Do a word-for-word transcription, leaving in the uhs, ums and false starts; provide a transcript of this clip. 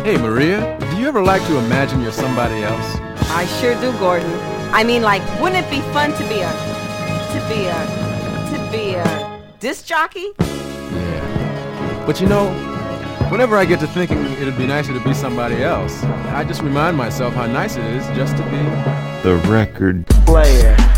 Hey, Maria, do you ever like to imagine you're somebody else? I sure do, Gordon. I mean, like, wouldn't it be fun to be a, to be a, to be a disc jockey? Yeah. But you know, whenever I get to thinking it'd be nicer to be somebody else, I just remind myself how nice it is just to be the record player.